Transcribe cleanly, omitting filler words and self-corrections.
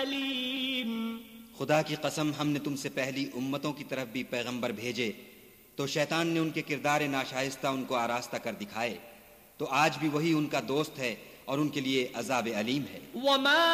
खुदा की कसम हमने तुमसे पहली उम्मतों की तरफ भी पैगंबर भेजे, तो शैतान ने उनके किरदार नाशाइस्ता उनको आरास्ता कर दिखाए, तो आज भी वही उनका दोस्त है और उनके लिए अजाब अलीम है।